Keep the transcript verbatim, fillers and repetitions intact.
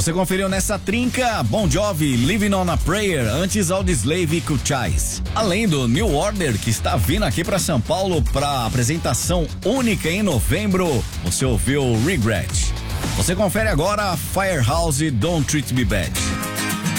Você conferiu nessa trinca Bon Jovi, Living on a Prayer, antes Audioslave e Kuchais. Além do New Order, que está vindo aqui para São Paulo para apresentação única em novembro, você ouviu Regret. Você confere agora Firehouse, Don't Treat Me Bad.